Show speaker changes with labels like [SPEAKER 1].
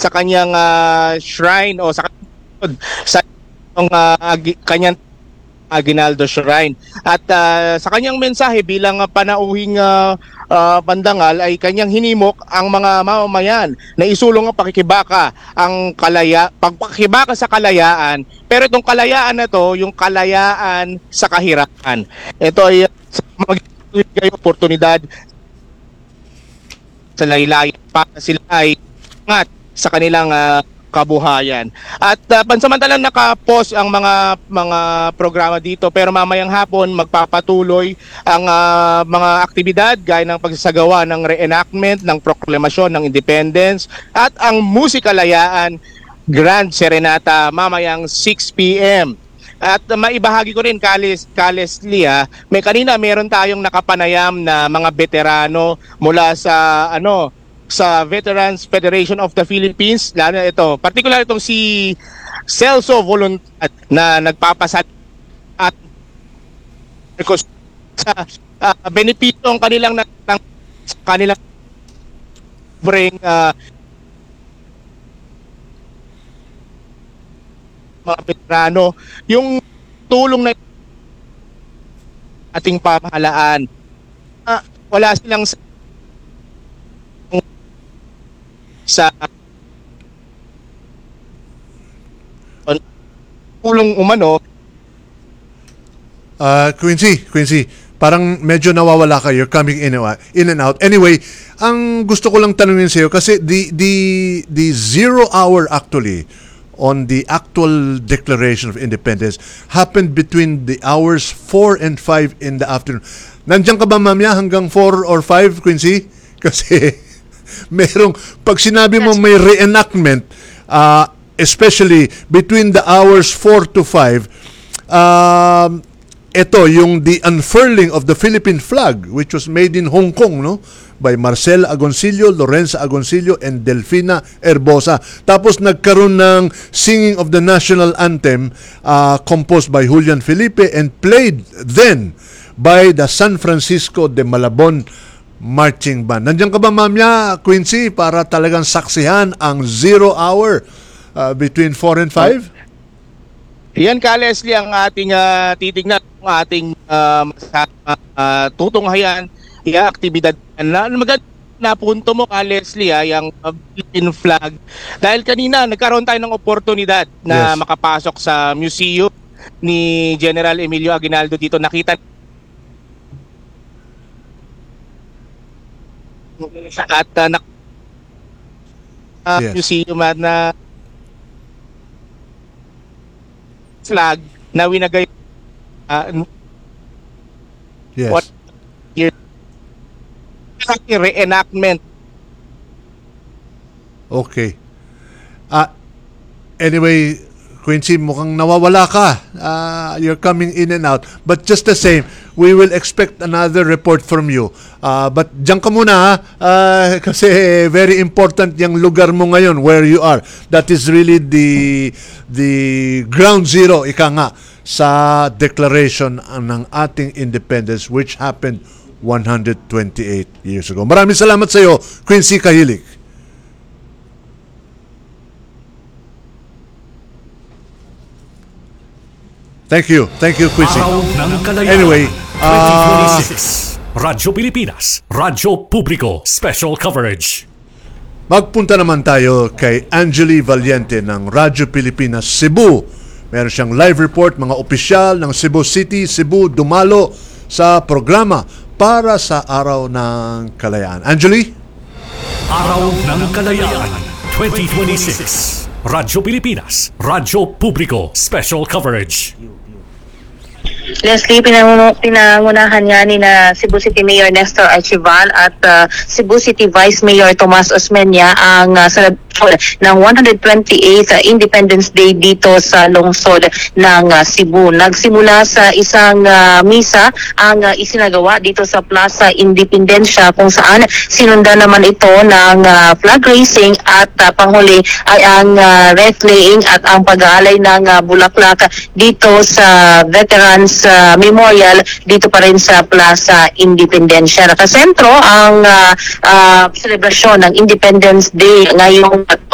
[SPEAKER 1] sa kanyang shrine o sa kanyang Aguinaldo Shrine. At sa kanyang mensahe bilang panauhing pandangal ay kanyang hinimok ang mga mamamayan na isulong ang pagpakibaka sa kalayaan. Pero itong kalayaan na to, yung kalayaan sa kahirapan. Ito ay magbibigay oportunidad sa laylayan para sila ay angat sa kanilang kabuhayan. At pansamantalang naka-pause ang mga programa dito, pero mamayang hapon magpapatuloy ang mga aktibidad gaya ng pagsasagawa ng reenactment ng proklamasyon ng independence at ang musikalayaan Grand Serenata mamayang 6 p.m. At maibahagi ko rin, Leslie, may kanina meron tayong nakapanayam na mga veterano mula sa Veterans Federation of the Philippines, lalo na ito, particular itong si Celso Voluntad na nagpapasal at sa benepisyo ang kanilang bring mga veterano, yung tulong na ating pamahalaan, wala silang sa tulong umano.
[SPEAKER 2] Quincy, parang medyo nawawala ka. You're coming in and out. Anyway, ang gusto ko lang tanungin sa iyo kasi the 0 hour actually on the actual Declaration of Independence happened between the hours 4 and 5 in the afternoon. Nandiyan ka ba mamaya hanggang 4 or 5, Quincy? Kasi pag sinabi mo may reenactment, especially between the hours 4 to 5, ito yung the unfurling of the Philippine flag, which was made in Hong Kong, no? By Marcel Agoncillo, Lorenza Agoncillo, and Delfina Herbosa. Tapos nagkaroon ng singing of the national anthem composed by Julian Felipe and played then by the San Francisco de Malabon Marching Band. Nandiyan ka ba mamaya, Quincy, para talagang saksihan ang 0 hour between 4 and 5?
[SPEAKER 1] Yan, Leslie, ang ating titignan, ang ating tutunghayan, aktibidad na maganda na punto mo, Leslie, yung Philippine flag. Dahil kanina nagkaroon tayo ng oportunidad na makapasok sa museum ni General Emilio Aguinaldo dito. Nakita at museum na flag na winagay what year reenactment.
[SPEAKER 2] Okay. Anyway, Quincy, mukhang nawawala ka. You're coming in and out. But just the same, we will expect another report from you. But diyan ka muna, kasi very important yung lugar mo ngayon, where you are. That is really the ground zero, ika nga, sa declaration ng ating independence, which happened 128 years ago. Maraming salamat sa iyo, Quincy Kahilig. Thank you, Quincy. Anyway,
[SPEAKER 3] 2026 Radyo Pilipinas, Radyo Publiko, Special Coverage.
[SPEAKER 2] Magpunta naman tayo kay Angeli Valiente ng Radyo Pilipinas Cebu. Meron siyang live report, mga opisyal ng Cebu City, Cebu dumalo sa programa para sa Araw ng Kalayaan. Angeli?
[SPEAKER 3] Araw ng Kalayaan 2026 Radyo Pilipinas, Radyo Publiko, Special Coverage.
[SPEAKER 4] Leslie, pinangunahan nga ni na Cebu City Mayor Nestor Archival at Cebu City Vice Mayor Tomas Osmeña ang ng 128th Independence Day dito sa lungsod ng Cebu. Nagsimula sa isang misa ang isinagawa dito sa Plaza Independencia kung saan sinundan naman ito ng flag raising at panghuli ay ang wreath laying at ang pag-aalay ng bulaklak dito sa Veterans Memorial dito pa rin sa Plaza Independencia. Nakasentro ang selebrasyon ng Independence Day ngayong